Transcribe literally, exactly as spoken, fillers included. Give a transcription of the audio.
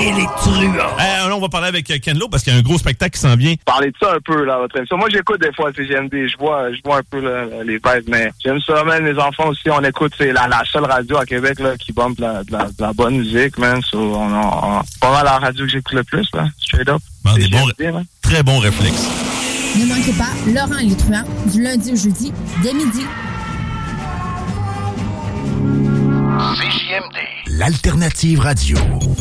et les truands. Euh, là, on va parler avec Ken Lo parce qu'il y a un gros spectacle qui s'en vient. Parlez de ça un peu, là, votre émission. Moi, j'écoute des fois C G M D. Je vois, je vois un peu là, les vibes, mais j'aime ça, man. Les enfants aussi, on écoute. C'est la, la seule radio à Québec là, qui bombe de la, de la, de la bonne musique, man. So, on a pas mal la radio que j'écoute le plus, là. Straight up. Bon, des bons, très bon réflexe. Ne manquez pas Laurent et les truands du lundi au jeudi dès midi. C J M D, l'alternative radio.